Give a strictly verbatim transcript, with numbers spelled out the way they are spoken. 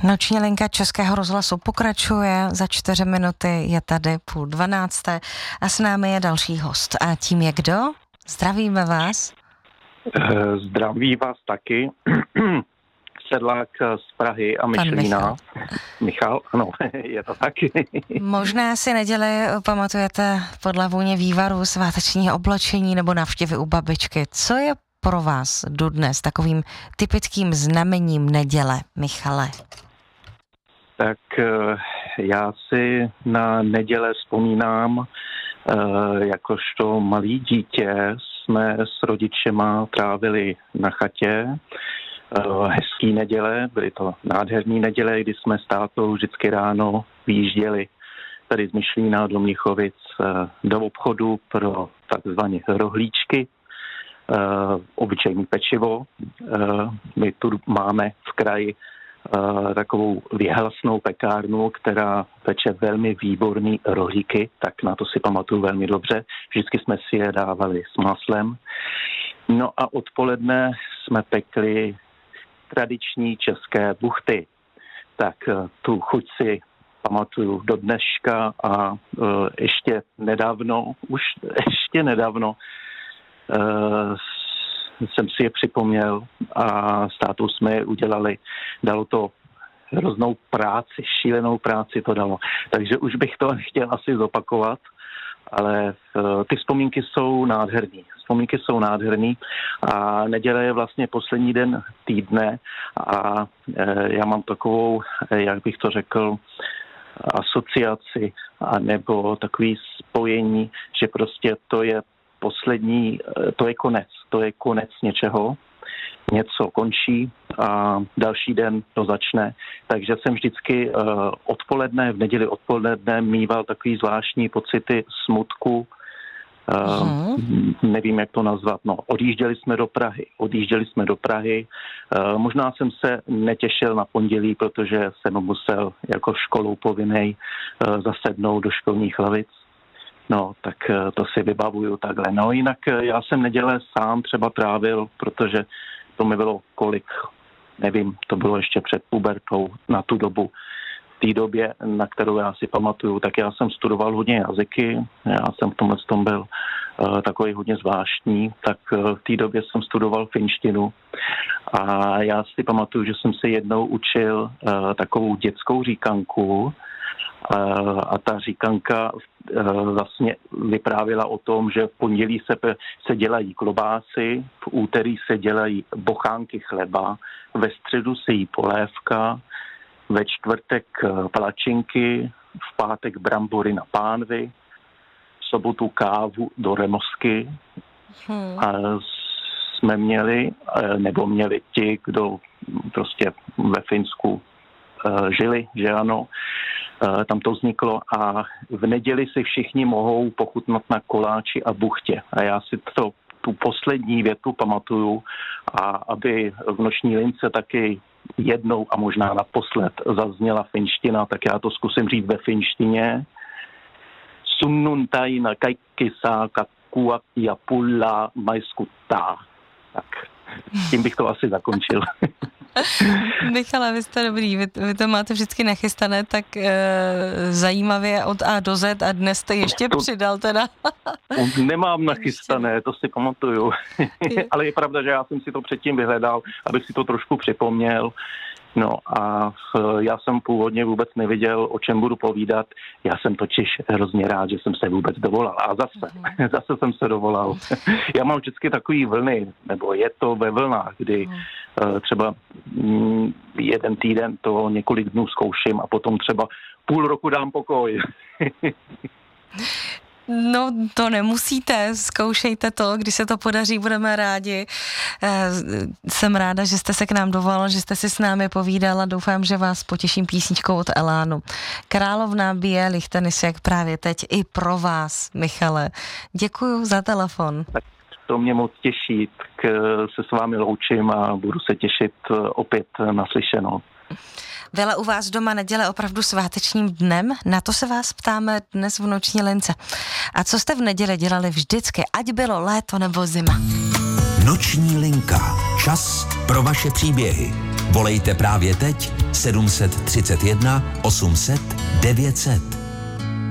Noční linka Českého rozhlasu pokračuje, za čtyři minuty je tady půl dvanácté a s námi je další host. A tím je kdo? Zdravíme vás. Zdraví vás taky. Sedlák z Prahy a Myšlína. Michal. Michal, ano, je to taky. Možná si neděli pamatujete podle vůně vývaru, svátečního oblečení nebo návštěvy u babičky. Co je pro vás dodnes takovým typickým znamením neděle, Michale? Tak já si na neděle vzpomínám, jakožto malý dítě jsme s rodičema trávili na chatě. Hezký neděle, byly to nádherný neděle, kdy jsme s tátou vždycky ráno vyjížděli tady z Myšlína do Mnichovic do obchodu pro takzvané rohlíčky, obyčejný pečivo. My tu máme v kraji takovou vyhlasnou pekárnu, která peče velmi výborný rohlíky, tak na to si pamatuju velmi dobře. Vždycky jsme si je dávali s maslem. No a odpoledne jsme pekli tradiční české buchty. Tak tu chuť si pamatuju do dneška a uh, ještě nedávno, už ještě nedávno uh, jsem si je připomněl a s tátou jsme je udělali. Dalo to hroznou práci, šílenou práci to dalo. Takže už bych to chtěl asi zopakovat, ale uh, ty vzpomínky jsou nádherný. Vzpomínky jsou nádherný a neděle je vlastně poslední den týdne a e, já mám takovou, jak bych to řekl, asociaci a nebo takový spojení, že prostě to je poslední, to je konec, to je konec něčeho, něco končí a další den to začne. Takže jsem vždycky uh, odpoledne, v neděli odpoledne mýval takový zvláštní pocity smutku. Uh, hmm. Nevím, jak to nazvat. No, odjížděli jsme do Prahy. Odjížděli jsme do Prahy. Uh, možná jsem se netěšil na pondělí, protože jsem musel jako školou povinnej uh, zasednout do školních lavic. No, tak uh, to si vybavuju takhle. No, jinak uh, já jsem neděle sám třeba trávil, protože to mi bylo kolik, nevím, to bylo ještě před pubertou na tu dobu. V té době, na kterou já si pamatuju, tak já jsem studoval hodně jazyky, já jsem v tomhle tom byl uh, takový hodně zvláštní, tak uh, v té době jsem studoval finštinu a já si pamatuju, že jsem se jednou učil uh, takovou dětskou říkanku uh, a ta říkanka uh, vlastně vyprávěla o tom, že v pondělí se, se dělají klobásy, v úterý se dělají bochánky chleba, ve středu se jí polévka, ve čtvrtek palačinky, v pátek brambory na pánvi, v sobotu kávu do remosky. Hmm. A jsme měli, nebo měli ti, kdo prostě ve Finsku žili, že ano, tam to vzniklo a v neděli si všichni mohou pochutnat na koláči a buchtě. A já si to, tu poslední větu pamatuju a aby v noční lince taky jednou a možná naposled zazněla finština, tak já to zkusím říct ve finštině. Sunnuntaina kaikki saa kakkua ja pullaa maiskuttaa. Tak tím bych to asi zakončil. Michale, vy jste dobrý, vy, vy to máte vždycky nachystané tak e, zajímavě od A do Z a dnes jste ještě to, přidal teda. Nemám nachystané, to si pamatuju. Ale je pravda, že já jsem si to předtím vyhledal, abych si to trošku připomněl. No a já jsem původně vůbec nevěděl, o čem budu povídat. Já jsem totiž hrozně rád, že jsem se vůbec dovolal. A zase, mm. zase jsem se dovolal. Já mám vždycky takový vlny, nebo je to ve vlnách, kdy mm. třeba jeden týden to několik dnů zkouším a potom třeba půl roku dám pokoj. No, to nemusíte, zkoušejte to, když se to podaří, budeme rádi. Jsem ráda, že jste se k nám dovolal, že jste si s námi povídala, doufám, že vás potěším písničkou od Elánu. Královna bílých tenisek právě teď i pro vás, Michale. Děkuju za telefon. Tak to mě moc těší, tak se s vámi loučím a budu se těšit opět naslyšenou. Byla u vás doma neděle opravdu svátečním dnem? Na to se vás ptáme dnes v noční lince. A co jste v neděli dělali vždycky, ať bylo léto nebo zima? Noční linka. Čas pro vaše příběhy. Volejte právě teď sedm set třicet jedna osm set devět set.